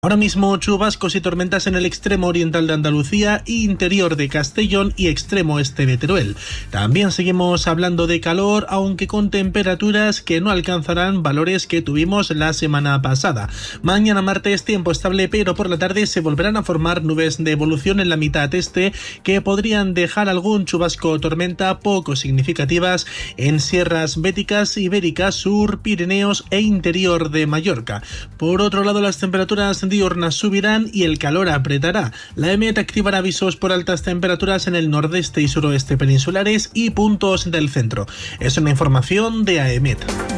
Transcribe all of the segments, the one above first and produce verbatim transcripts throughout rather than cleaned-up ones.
Ahora mismo chubascos y tormentas en el extremo oriental de Andalucía, interior de Castellón y extremo este de Teruel. También seguimos hablando de calor, aunque con temperaturas que no alcanzarán valores que tuvimos la semana pasada. Mañana martes tiempo estable, pero por la tarde se volverán a formar nubes de evolución en la mitad este que podrían dejar algún chubasco o tormenta poco significativas en sierras béticas, ibéricas, sur, Pirineos e interior de Mallorca. Por otro lado, las temperaturas diurnas subirán y el calor apretará. La EMET activará avisos por altas temperaturas en el nordeste y suroeste peninsulares y puntos del centro. Es una información de AEMET.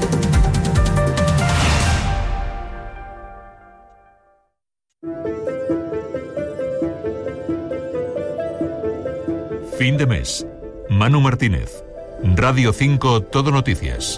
Fin de mes. Manu Martínez. Radio cinco Todo Noticias.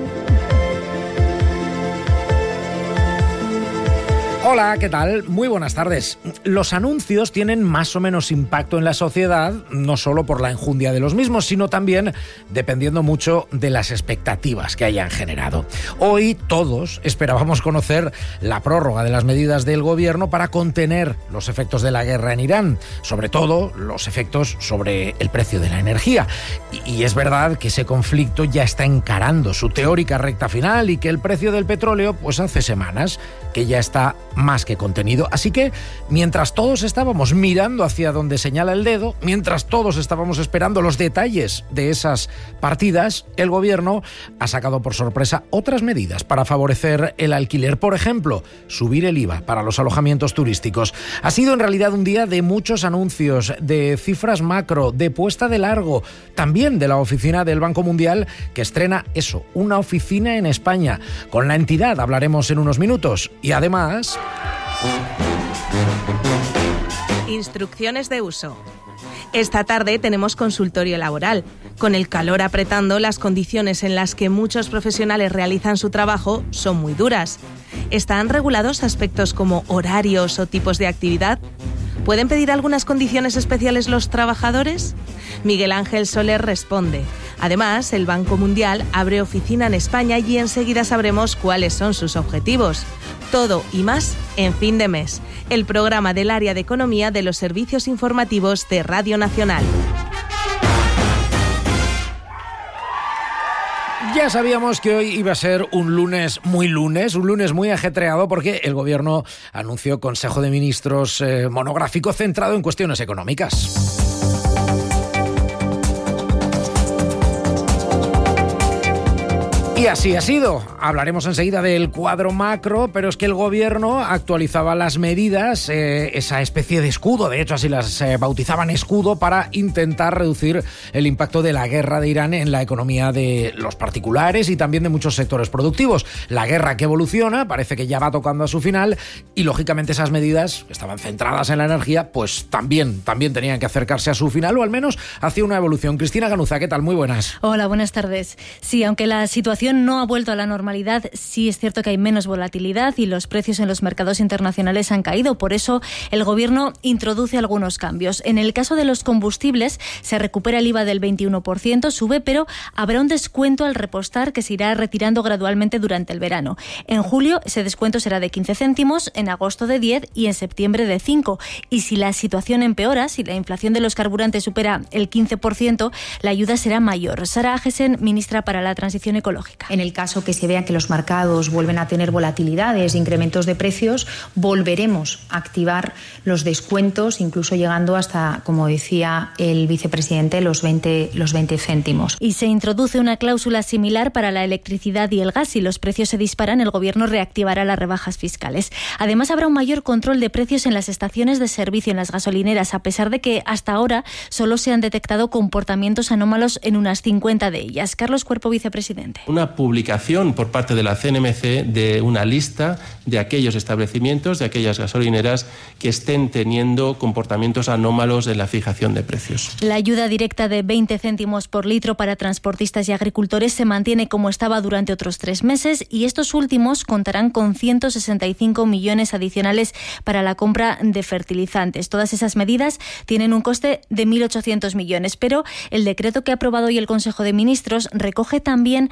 Hola, ¿qué tal? Muy buenas tardes. Los anuncios tienen más o menos impacto en la sociedad, no solo por la enjundia de los mismos, sino también dependiendo mucho de las expectativas que hayan generado. Hoy todos esperábamos conocer la prórroga de las medidas del gobierno para contener los efectos de la guerra en Irán, sobre todo los efectos sobre el precio de la energía. Y es verdad que ese conflicto ya está encarando su teórica recta final y que el precio del petróleo, pues hace semanas que ya está más que contenido. Así que, mientras todos estábamos mirando hacia donde señala el dedo, mientras todos estábamos esperando los detalles de esas partidas, el gobierno ha sacado por sorpresa otras medidas para favorecer el alquiler. Por ejemplo, subir el I V A para los alojamientos turísticos. Ha sido en realidad un día de muchos anuncios, de cifras macro, de puesta de largo, también de la oficina del Banco Mundial, que estrena eso, una oficina en España. Con la entidad hablaremos en unos minutos. Y además... Instrucciones de uso. Esta tarde tenemos consultorio laboral. Con el calor apretando, las condiciones en las que muchos profesionales realizan su trabajo son muy duras. ¿Están regulados aspectos como horarios o tipos de actividad? ¿Pueden pedir algunas condiciones especiales los trabajadores? Miguel Ángel Soler responde. Además, el Banco Mundial abre oficina en España y enseguida sabremos cuáles son sus objetivos. Todo y más en Fin de Mes, el programa del área de economía de los servicios informativos de Radio Nacional. Ya sabíamos que hoy iba a ser un lunes muy lunes, un lunes muy ajetreado, porque el gobierno anunció Consejo de Ministros eh, monográfico centrado en cuestiones económicas. Y así ha sido. Hablaremos enseguida del cuadro macro, pero es que el gobierno actualizaba las medidas, eh, esa especie de escudo, de hecho así las eh, bautizaban escudo, para intentar reducir el impacto de la guerra de Irán en la economía de los particulares y también de muchos sectores productivos. La guerra que evoluciona, parece que ya va tocando a su final y lógicamente esas medidas que estaban centradas en la energía, pues también, también tenían que acercarse a su final o al menos hacia una evolución. Cristina Ganuza, ¿qué tal? Muy buenas. Hola, buenas tardes. Sí, aunque la situación no ha vuelto a la normalidad, sí es cierto que hay menos volatilidad y los precios en los mercados internacionales han caído. Por eso el gobierno introduce algunos cambios. En el caso de los combustibles se recupera el I V A del veintiuno por ciento, sube, pero habrá un descuento al repostar que se irá retirando gradualmente durante el verano. En julio ese descuento será de quince céntimos, en agosto de diez y en septiembre de cinco. Y si la situación empeora, si la inflación de los carburantes supera el quince por ciento, la ayuda será mayor. Sara Agesen, ministra para la Transición Ecológica. En el caso que se vea que los mercados vuelven a tener volatilidades, incrementos de precios, volveremos a activar los descuentos, incluso llegando hasta, como decía el vicepresidente, los veinte, los veinte céntimos. Y se introduce una cláusula similar para la electricidad y el gas. Si los precios se disparan, el gobierno reactivará las rebajas fiscales. Además, habrá un mayor control de precios en las estaciones de servicio, en las gasolineras, a pesar de que hasta ahora solo se han detectado comportamientos anómalos en unas cincuenta de ellas. Carlos Cuerpo, vicepresidente. Una publicación por parte de la C N M C de una lista de aquellos establecimientos, de aquellas gasolineras que estén teniendo comportamientos anómalos en la fijación de precios. La ayuda directa de veinte céntimos por litro para transportistas y agricultores se mantiene como estaba durante otros tres meses y estos últimos contarán con ciento sesenta y cinco millones adicionales para la compra de fertilizantes. Todas esas medidas tienen un coste de mil ochocientos millones, pero el decreto que ha aprobado hoy el Consejo de Ministros recoge también la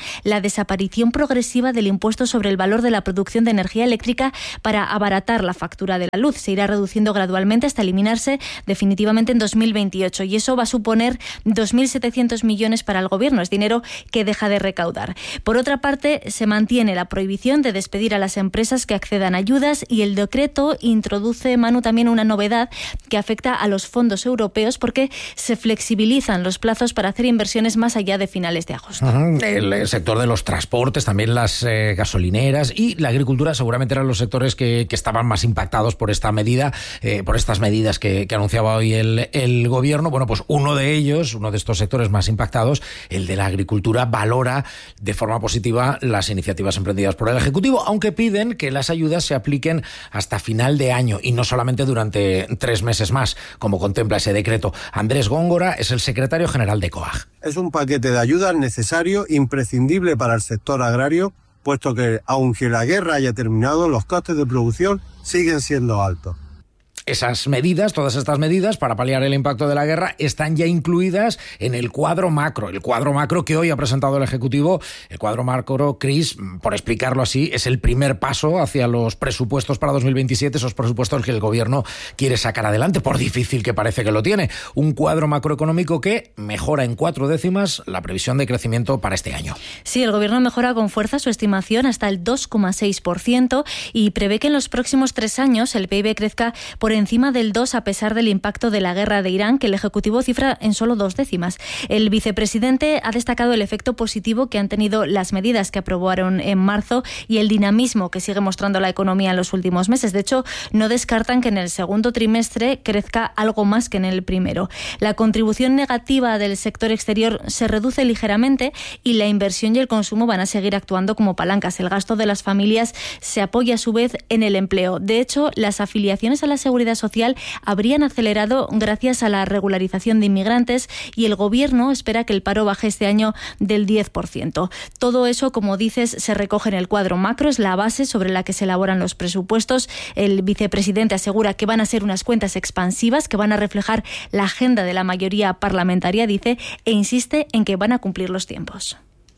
desaparición progresiva del impuesto sobre el valor de la producción de energía eléctrica para abaratar la factura de la luz. Se irá reduciendo gradualmente hasta eliminarse definitivamente en dos mil veintiocho y eso va a suponer dos mil setecientos millones para el Gobierno. Es dinero que deja de recaudar. Por otra parte, se mantiene la prohibición de despedir a las empresas que accedan a ayudas y el decreto introduce, Manu, también una novedad que afecta a los fondos europeos porque se flexibilizan los plazos para hacer inversiones más allá de finales de agosto. Uh-huh. El sector de los transportes, también las eh, gasolineras y la agricultura seguramente eran los sectores que, que estaban más impactados por esta medida, eh, por estas medidas que, que anunciaba hoy el, el Gobierno. Bueno, pues uno de ellos, uno de estos sectores más impactados, el de la agricultura, valora de forma positiva las iniciativas emprendidas por el Ejecutivo, aunque piden que las ayudas se apliquen hasta final de año y no solamente durante tres meses más, como contempla ese decreto. Andrés Góngora es el secretario general de COAG. Es un paquete de ayudas necesario, imprescindible para el sector agrario, puesto que, aunque la guerra haya terminado, los costes de producción siguen siendo altos. Esas medidas, todas estas medidas para paliar el impacto de la guerra están ya incluidas en el cuadro macro, el cuadro macro que hoy ha presentado el Ejecutivo. El cuadro macro, Cris, por explicarlo así, es el primer paso hacia los presupuestos para dos mil veintisiete, esos presupuestos que el Gobierno quiere sacar adelante, por difícil que parece que lo tiene. Un cuadro macroeconómico que mejora en cuatro décimas la previsión de crecimiento para este año. Sí, el Gobierno mejora con fuerza su estimación hasta el dos coma seis por ciento y prevé que en los próximos tres años el P I B crezca por encima del dos a pesar del impacto de la guerra de Irán, que el Ejecutivo cifra en solo dos décimas. El vicepresidente ha destacado el efecto positivo que han tenido las medidas que aprobaron en marzo y el dinamismo que sigue mostrando la economía en los últimos meses. De hecho, no descartan que en el segundo trimestre crezca algo más que en el primero. La contribución negativa del sector exterior se reduce ligeramente y la inversión y el consumo van a seguir actuando como palancas. El gasto de las familias se apoya a su vez en el empleo. De hecho, las afiliaciones a la seguridad social habrían acelerado gracias a la regularización de inmigrantes y el Gobierno espera que el paro baje este año del diez por ciento. Todo eso, como dices, se recoge en el cuadro macro, es la base sobre la que se elaboran los presupuestos. El vicepresidente asegura que van a ser unas cuentas expansivas, que van a reflejar la agenda de la mayoría parlamentaria, dice, e insiste en que van a cumplir los tiempos.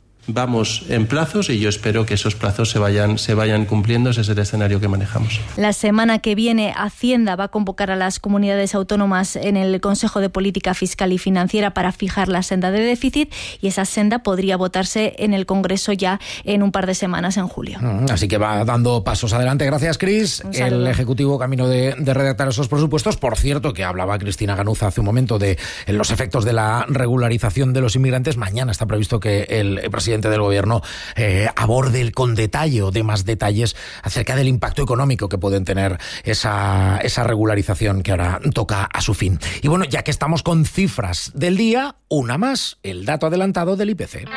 Vamos en plazos y yo espero que esos plazos se vayan, se vayan cumpliendo. Ese es el escenario que manejamos. La semana que viene Hacienda va a convocar a las comunidades autónomas en el Consejo de Política Fiscal y Financiera para fijar la senda de déficit y esa senda podría votarse en el Congreso ya en un par de semanas en julio. Así que va dando pasos adelante. Gracias, Cris. El Ejecutivo camino de, de redactar esos presupuestos. Por cierto, que hablaba Cristina Ganuza hace un momento de los efectos de la regularización de los inmigrantes. Mañana está previsto que el presidente del Gobierno eh, aborde con detalle o dé más detalles acerca del impacto económico que pueden tener esa, esa regularización que ahora toca a su fin. Y bueno, ya que estamos con cifras del día, una más, el dato adelantado del I P C.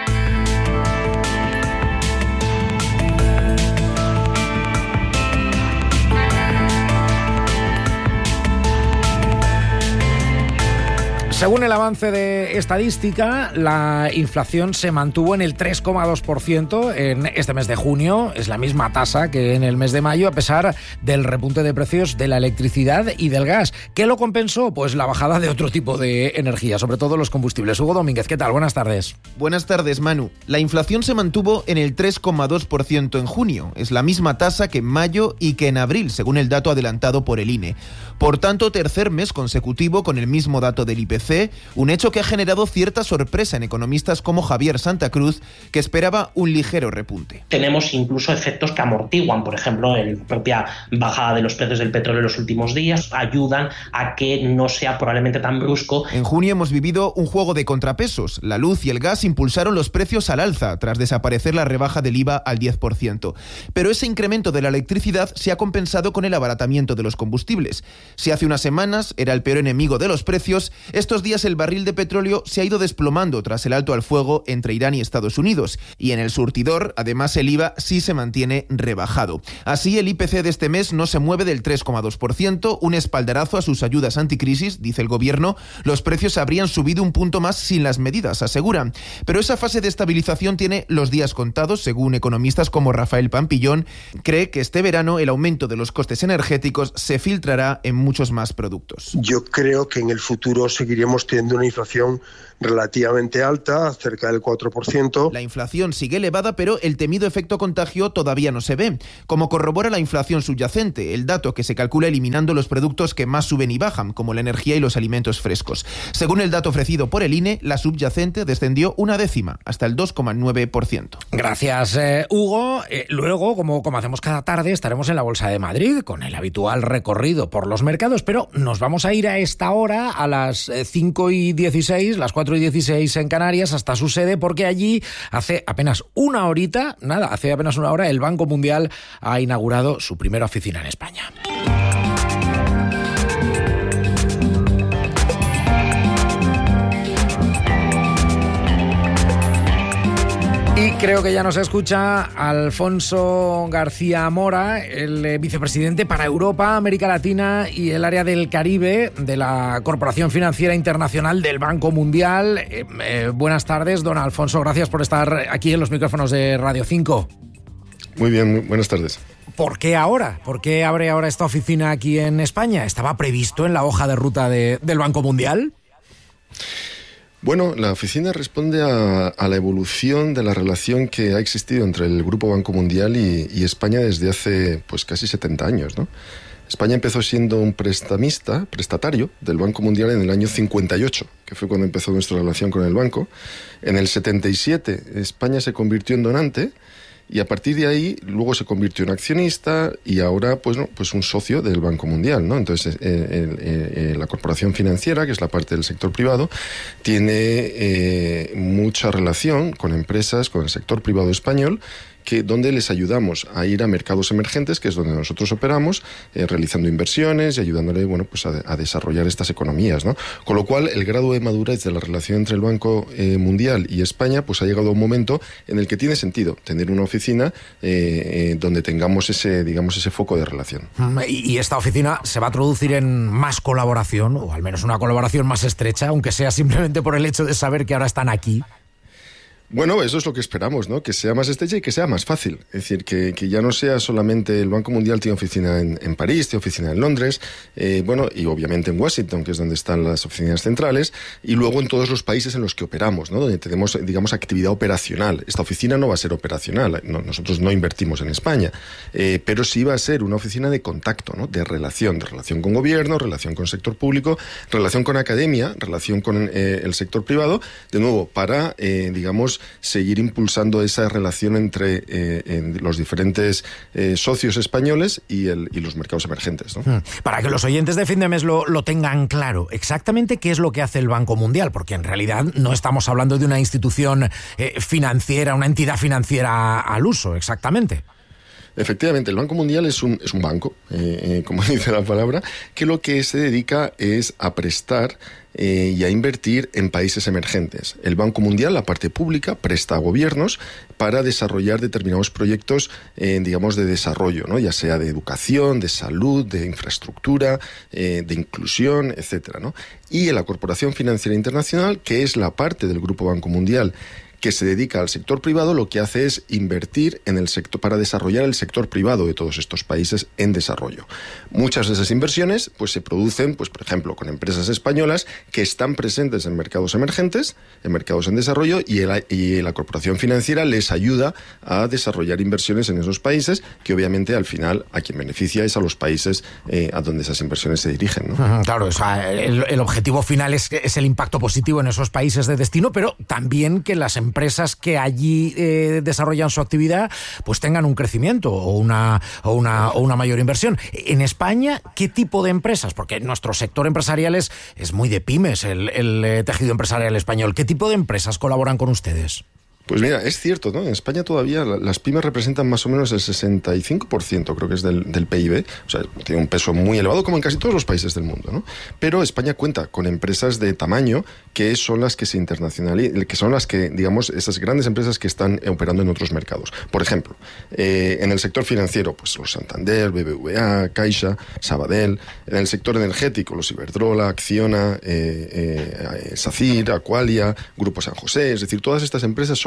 Según el avance de estadística, la inflación se mantuvo en el tres coma dos por ciento en este mes de junio. Es la misma tasa que en el mes de mayo, a pesar del repunte de precios de la electricidad y del gas. ¿Qué lo compensó? Pues la bajada de otro tipo de energía, sobre todo los combustibles. Hugo Domínguez, ¿qué tal? Buenas tardes. Buenas tardes, Manu. La inflación se mantuvo en el tres coma dos por ciento en junio. Es la misma tasa que en mayo y que en abril, según el dato adelantado por el I N E. Por tanto, tercer mes consecutivo con el mismo dato del I P C, un hecho que ha generado cierta sorpresa en economistas como Javier Santa Cruz, que esperaba un ligero repunte. Tenemos incluso efectos que amortiguan, por ejemplo, la propia bajada de los precios del petróleo en los últimos días, ayudan a que no sea probablemente tan brusco. En junio hemos vivido un juego de contrapesos. La luz y el gas impulsaron los precios al alza, tras desaparecer la rebaja del I V A al diez por ciento. Pero ese incremento de la electricidad se ha compensado con el abaratamiento de los combustibles. Si hace unas semanas era el peor enemigo de los precios, estos días el barril de petróleo se ha ido desplomando tras el alto al fuego entre Irán y Estados Unidos. Y en el surtidor, además, el I V A sí se mantiene rebajado. Así, el I P C de este mes no se mueve del tres coma dos por ciento, un espaldarazo a sus ayudas anticrisis, dice el Gobierno. Los precios habrían subido un punto más sin las medidas, aseguran. Pero esa fase de estabilización tiene los días contados, según economistas como Rafael Pampillón. Cree que este verano el aumento de los costes energéticos se filtrará en muchos más productos. Yo creo que en el futuro seguiremos seguimos teniendo una inflación relativamente alta, cerca del cuatro por ciento. La inflación sigue elevada, pero el temido efecto contagio todavía no se ve, como corrobora la inflación subyacente, el dato que se calcula eliminando los productos que más suben y bajan, como la energía y los alimentos frescos. Según el dato ofrecido por el I N E, la subyacente descendió una décima, hasta el dos coma nueve por ciento. Gracias, eh, Hugo. Eh, luego, como, como hacemos cada tarde, estaremos en la Bolsa de Madrid con el habitual recorrido por los mercados, pero nos vamos a ir a esta hora, a las cinco y dieciséis, las cuatro y dieciséis en Canarias, hasta su sede, porque allí hace apenas una horita, nada, hace apenas una hora, el Banco Mundial ha inaugurado su primera oficina en España. Y creo que ya nos escucha Alfonso García Mora, el vicepresidente para Europa, América Latina y el área del Caribe de la Corporación Financiera Internacional del Banco Mundial. Eh, eh, buenas tardes, don Alfonso, gracias por estar aquí en los micrófonos de Radio cinco. Muy bien, muy buenas tardes. ¿Por qué ahora? ¿Por qué abre ahora esta oficina aquí en España? ¿Estaba previsto en la hoja de ruta de, del Banco Mundial? Bueno, la oficina responde a, a la evolución de la relación que ha existido entre el Grupo Banco Mundial y, y España desde hace pues casi setenta años, ¿no? España empezó siendo un prestamista, prestatario del Banco Mundial en el año cincuenta y ocho, que fue cuando empezó nuestra relación con el banco. En el setenta y siete España se convirtió en donante y a partir de ahí luego se convirtió en accionista y ahora pues no pues un socio del Banco Mundial, ¿no? Entonces eh, eh, eh, la corporación financiera, que es la parte del sector privado, tiene eh, mucha relación con empresas, con el sector privado español, que donde les ayudamos a ir a mercados emergentes, que es donde nosotros operamos, eh, realizando inversiones y ayudándole, bueno, pues a, a desarrollar estas economías, ¿no? Con lo cual, el grado de madurez de la relación entre el Banco eh, Mundial y España, pues ha llegado a un momento en el que tiene sentido tener una oficina eh, eh, donde tengamos ese, digamos, ese foco de relación. Y esta oficina se va a traducir en más colaboración, o al menos una colaboración más estrecha, aunque sea simplemente por el hecho de saber que ahora están aquí. Bueno, eso es lo que esperamos, ¿no? Que sea más estrecha y que sea más fácil. Es decir, que, que ya no sea solamente el Banco Mundial tiene oficina en, en París, tiene oficina en Londres, eh, bueno, y obviamente en Washington, que es donde están las oficinas centrales, y luego en todos los países en los que operamos, ¿no? Donde tenemos, digamos, actividad operacional. Esta oficina no va a ser operacional, no, nosotros no invertimos en España, eh, pero sí va a ser una oficina de contacto, ¿no? De relación, de relación con gobierno, relación con sector público, relación con academia, relación con eh, el sector privado, de nuevo, para, eh, digamos, seguir impulsando esa relación entre eh, en los diferentes eh, socios españoles y, el, y los mercados emergentes, ¿no? Para que los oyentes de fin de mes lo, lo tengan claro, exactamente qué es lo que hace el Banco Mundial, porque en realidad no estamos hablando de una institución eh, financiera, una entidad financiera al uso, exactamente. Efectivamente, el Banco Mundial es un, es un banco, eh, eh, como dice la palabra, que lo que se dedica es a prestar eh, y a invertir en países emergentes. El Banco Mundial, la parte pública, presta a gobiernos para desarrollar determinados proyectos, eh, digamos, de desarrollo, ¿no? Ya sea de educación, de salud, de infraestructura, eh, de inclusión, etcétera, ¿no? Y la Corporación Financiera Internacional, que es la parte del Grupo Banco Mundial que se dedica al sector privado, lo que hace es invertir en el sector para desarrollar el sector privado de todos estos países en desarrollo. Muchas de esas inversiones pues se producen, pues por ejemplo, con empresas españolas que están presentes en mercados emergentes, en mercados en desarrollo, y, el, y la corporación financiera les ayuda a desarrollar inversiones en esos países, que obviamente al final a quien beneficia es a los países eh, a donde esas inversiones se dirigen, ¿no? Claro, o sea, el, el objetivo final es, es el impacto positivo en esos países de destino, pero también que las empresas empresas que allí eh, desarrollan su actividad pues tengan un crecimiento o una, o, una, o una mayor inversión. En España, ¿qué tipo de empresas? Porque nuestro sector empresarial es, es muy de pymes, el, el eh, tejido empresarial español. ¿Qué tipo de empresas colaboran con ustedes? Pues mira, es cierto, ¿no? En España todavía las pymes representan más o menos el sesenta y cinco por ciento, creo que es del, del P I B, o sea, tiene un peso muy elevado, como en casi todos los países del mundo, ¿no? Pero España cuenta con empresas de tamaño que son las que se internacionalizan, que son las que, digamos, esas grandes empresas que están operando en otros mercados. Por ejemplo, eh, en el sector financiero, pues los Santander, B B V A, Caixa, Sabadell; en el sector energético, los Iberdrola, Acciona, eh, eh, SACIR, Aqualia, Grupo San José; es decir, todas estas empresas son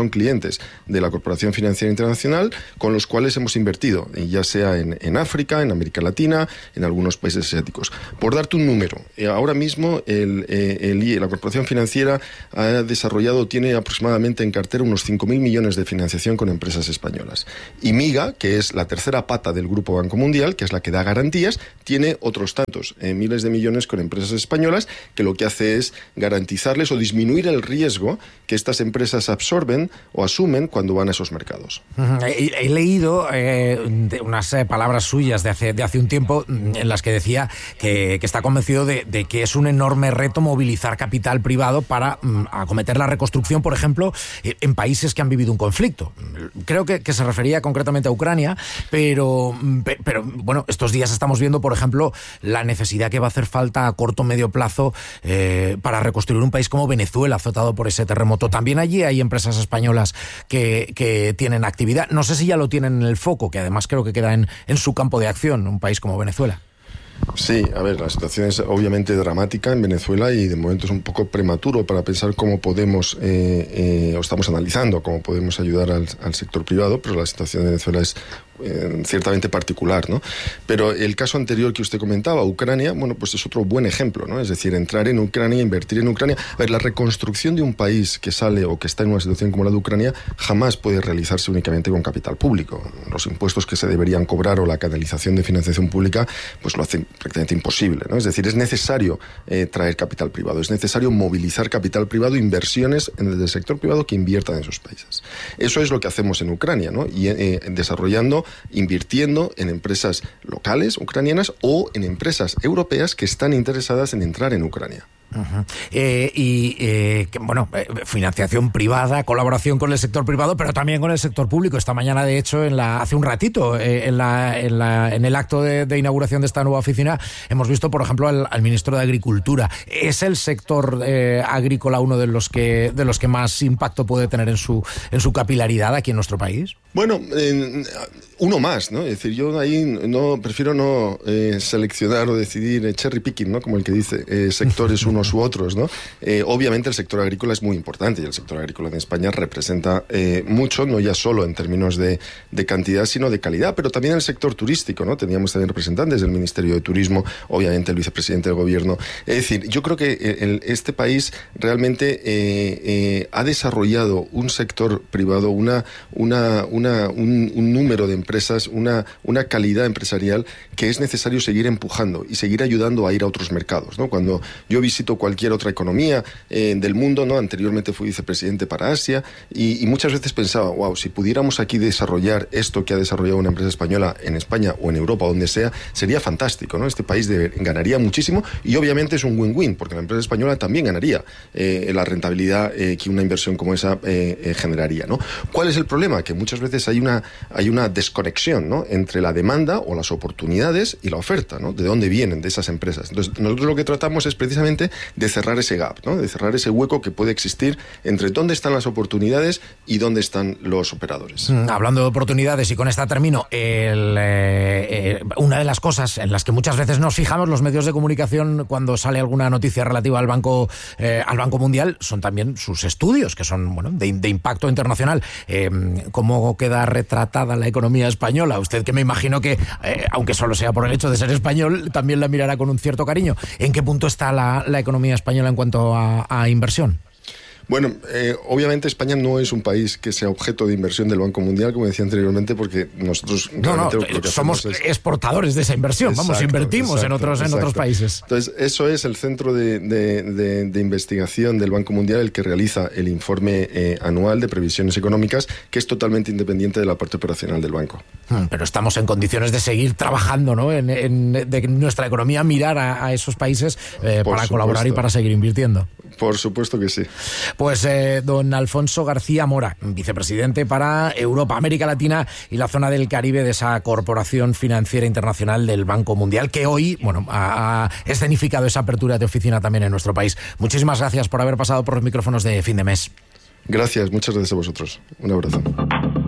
son clientes de la Corporación Financiera Internacional, con los cuales hemos invertido, ya sea en, en África, en América Latina, en algunos países asiáticos. Por darte un número, eh, ahora mismo el, eh, el, la Corporación Financiera ha desarrollado, tiene aproximadamente en cartera unos cinco mil millones de financiación con empresas españolas. Y MIGA, que es la tercera pata del Grupo Banco Mundial, que es la que da garantías, tiene otros tantos, eh, miles de millones con empresas españolas, que lo que hace es garantizarles o disminuir el riesgo que estas empresas absorben o asumen cuando van a esos mercados. Uh-huh. He, he leído eh, de unas eh, palabras suyas de hace, de hace un tiempo en las que decía que, que está convencido de, de que es un enorme reto movilizar capital privado para um, acometer la reconstrucción, por ejemplo, en países que han vivido un conflicto. Creo que, que se refería concretamente a Ucrania, pero, pero bueno, estos días estamos viendo, por ejemplo, la necesidad que va a hacer falta a corto o medio plazo eh, para reconstruir un país como Venezuela, azotado por ese terremoto. También allí hay empresas españolas que, que tienen actividad. No sé si ya lo tienen en el foco, que además creo que queda en, en su campo de acción, un país como Venezuela. Sí, a ver, la situación es obviamente dramática en Venezuela y de momento es un poco prematuro para pensar cómo podemos, eh, eh, o estamos analizando cómo podemos ayudar al, al sector privado, pero la situación de Venezuela es eh, ciertamente particular, ¿no? Pero el caso anterior que usted comentaba, Ucrania, bueno, pues es otro buen ejemplo, ¿no? Es decir, entrar en Ucrania, invertir en Ucrania. A ver, la reconstrucción de un país que sale o que está en una situación como la de Ucrania jamás puede realizarse únicamente con capital público. Los impuestos que se deberían cobrar o la canalización de financiación pública, pues lo hacen prácticamente imposible, ¿no? Es decir, es necesario eh, traer capital privado, es necesario movilizar capital privado, inversiones en el del sector privado que inviertan en esos países. Eso es lo que hacemos en Ucrania, ¿no? Y eh, desarrollando, invirtiendo en empresas locales ucranianas o en empresas europeas que están interesadas en entrar en Ucrania. Uh-huh. Eh, y eh, que, bueno, eh, financiación privada, colaboración con el sector privado, pero también con el sector público. Esta mañana, de hecho, en la hace un ratito, eh, en, la, en, la, en el acto de, de inauguración de esta nueva oficina, hemos visto, por ejemplo, al, al ministro de Agricultura. ¿Es el sector eh, agrícola uno de los que de los que más impacto puede tener en su en su capilaridad aquí en nuestro país? Bueno, eh, uno más, ¿no? Es decir, yo ahí no prefiero no eh, seleccionar o decidir eh, cherry picking, ¿no? Como el que dice, eh, sectores unos u otros, ¿no? Eh, obviamente el sector agrícola es muy importante y el sector agrícola en España representa eh, mucho, no ya solo en términos de, de cantidad, sino de calidad, pero también el sector turístico, ¿no? Teníamos también representantes del Ministerio de Turismo, obviamente el vicepresidente del Gobierno. Es decir, yo creo que el, este país realmente eh, eh, ha desarrollado un sector privado, una, una, una, un, un número de empresas, una, una calidad empresarial que es necesario seguir empujando y seguir ayudando a ir a otros mercados, ¿no? Cuando yo visito cualquier otra economía eh, del mundo, ¿no? Anteriormente fui vicepresidente para Asia y, y muchas veces pensaba, wow, si pudiéramos aquí desarrollar esto que ha desarrollado una empresa española en España o en Europa, donde sea, sería fantástico, ¿no? Este país de, ganaría muchísimo y obviamente es un win-win, porque la empresa española también ganaría eh, la rentabilidad eh, que una inversión como esa eh, eh, generaría, ¿no? ¿Cuál es el problema? Que muchas veces hay una, hay una desconexión, ¿no? Entre la demanda o las oportunidades y la oferta, ¿no? De dónde vienen de esas empresas. Entonces, nosotros lo que tratamos es precisamente de cerrar ese gap, ¿no? De cerrar ese hueco que puede existir entre dónde están las oportunidades y dónde están los operadores. Mm, hablando de oportunidades, y con esta termino, el, eh, eh, una de las cosas en las que muchas veces nos fijamos los medios de comunicación cuando sale alguna noticia relativa al Banco, eh, al Banco Mundial son también sus estudios, que son, bueno, de, de impacto internacional. Eh, ¿Cómo queda retratada la economía española? Usted, que me imagino que, eh, aunque solo sea por el hecho de ser español, también la mirará con un cierto cariño. ¿En qué punto está la, la economía española en cuanto a, a inversión? Bueno, eh, obviamente España no es un país que sea objeto de inversión del Banco Mundial, como decía anteriormente, porque nosotros no, no, lo que somos es... exportadores de esa inversión. Exacto, vamos, invertimos exacto, en otros exacto. en otros países. Entonces, eso es el centro de, de, de, de investigación del Banco Mundial, el que realiza el informe eh, anual de previsiones económicas, que es totalmente independiente de la parte operacional del banco. Pero estamos en condiciones de seguir trabajando, ¿no? En, en de nuestra economía, mirar a, a esos países eh, para supuesto. colaborar y para seguir invirtiendo. Por supuesto que sí. Pues eh, don Alfonso García Mora, vicepresidente para Europa, América Latina y la zona del Caribe de esa Corporación Financiera Internacional del Banco Mundial, que hoy, bueno, ha, ha escenificado esa apertura de oficina también en nuestro país. Muchísimas gracias por haber pasado por los micrófonos de Fin de Mes. Gracias, muchas gracias a vosotros. Un abrazo.